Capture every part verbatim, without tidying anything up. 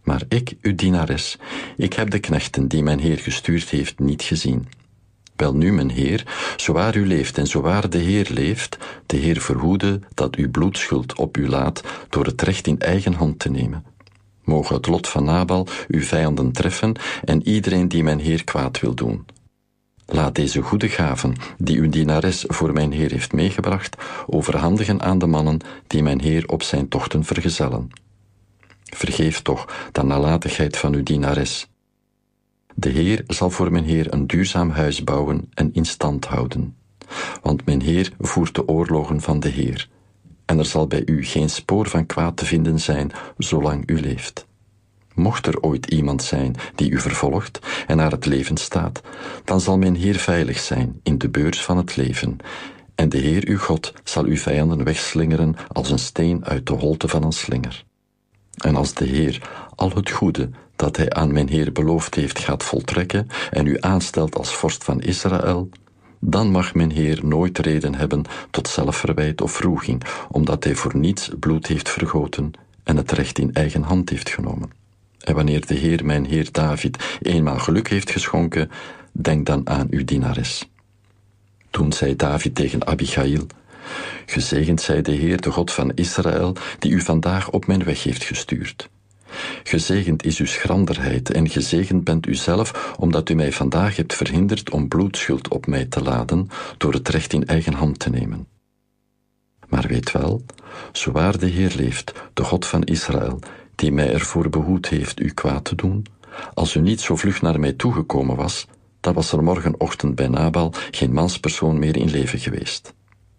Maar ik, uw dienares, ik heb de knechten die mijn Heer gestuurd heeft niet gezien. Welnu, mijn Heer, zowaar u leeft en zowaar de Heer leeft, de Heer verhoede dat u bloedschuld op u laat door het recht in eigen hand te nemen. Moge het lot van Nabal uw vijanden treffen en iedereen die mijn Heer kwaad wil doen. Laat deze goede gaven, die uw dienares voor mijn Heer heeft meegebracht, overhandigen aan de mannen die mijn Heer op zijn tochten vergezellen. Vergeef toch de nalatigheid van uw dienares. De Heer zal voor mijn Heer een duurzaam huis bouwen en in stand houden. Want mijn Heer voert de oorlogen van de Heer. En er zal bij u geen spoor van kwaad te vinden zijn, zolang u leeft. Mocht er ooit iemand zijn die u vervolgt en naar het leven staat, dan zal mijn Heer veilig zijn in de beurs van het leven. En de Heer uw God zal uw vijanden wegslingeren als een steen uit de holte van een slinger. En als de Heer al het goede dat hij aan mijn Heer beloofd heeft gaat voltrekken en u aanstelt als vorst van Israël, dan mag mijn Heer nooit reden hebben tot zelfverwijt of wroeging, omdat hij voor niets bloed heeft vergoten en het recht in eigen hand heeft genomen. En wanneer de Heer mijn Heer David eenmaal geluk heeft geschonken, denk dan aan uw dienares. Toen zei David tegen Abigail: Gezegend zij de Heer, de God van Israël, die u vandaag op mijn weg heeft gestuurd. Gezegend is uw schranderheid en gezegend bent u zelf, omdat u mij vandaag hebt verhinderd om bloedschuld op mij te laden door het recht in eigen hand te nemen. Maar weet wel, zowaar de Heer leeft, de God van Israël, die mij ervoor behoed heeft u kwaad te doen, als u niet zo vlug naar mij toegekomen was, dan was er morgenochtend bij Nabal geen manspersoon meer in leven geweest.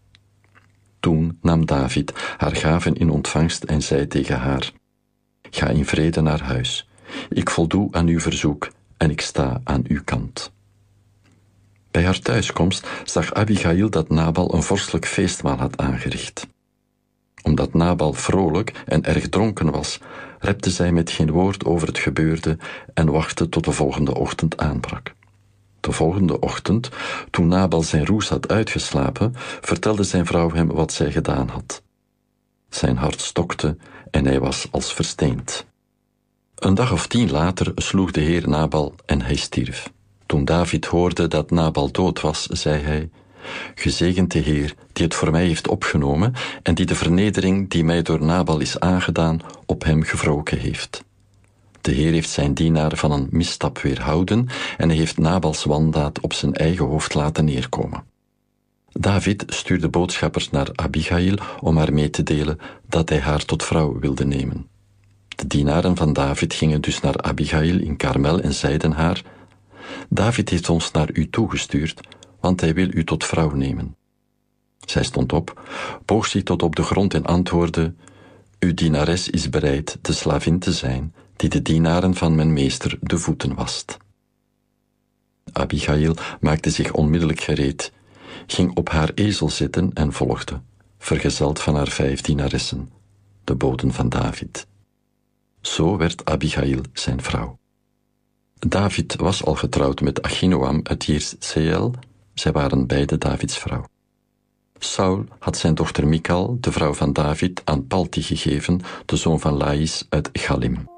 Toen nam David haar gaven in ontvangst en zei tegen haar: Ga in vrede naar huis. Ik voldoe aan uw verzoek en ik sta aan uw kant. Bij haar thuiskomst zag Abigail dat Nabal een vorstelijk feestmaal had aangericht. Omdat Nabal vrolijk en erg dronken was, repte zij met geen woord over het gebeurde en wachtte tot de volgende ochtend aanbrak. De volgende ochtend, toen Nabal zijn roes had uitgeslapen, vertelde zijn vrouw hem wat zij gedaan had. Zijn hart stokte en hij was als versteend. Een dag of tien later sloeg de Heer Nabal en hij stierf. Toen David hoorde dat Nabal dood was, zei hij: Gezegend de Heer, die het voor mij heeft opgenomen en die de vernedering die mij door Nabal is aangedaan, op hem gewroken heeft. De Heer heeft zijn dienaar van een misstap weerhouden en hij heeft Nabals wandaad op zijn eigen hoofd laten neerkomen. David stuurde boodschappers naar Abigail om haar mee te delen dat hij haar tot vrouw wilde nemen. De dienaren van David gingen dus naar Abigail in Karmel en zeiden haar: David heeft ons naar u toegestuurd, want hij wil u tot vrouw nemen. Zij stond op, boog zich tot op de grond en antwoordde: Uw dienares is bereid de slavin te zijn, die de dienaren van mijn meester de voeten wast. Abigail maakte zich onmiddellijk gereed, ging op haar ezel zitten en volgde, vergezeld van haar vijf dienaressen, de boden van David. Zo werd Abigail zijn vrouw. David was al getrouwd met Achinoam uit Jezreel, zij waren beide Davids vrouw. Saul had zijn dochter Michal, de vrouw van David, aan Palti gegeven, de zoon van Lais uit Galim.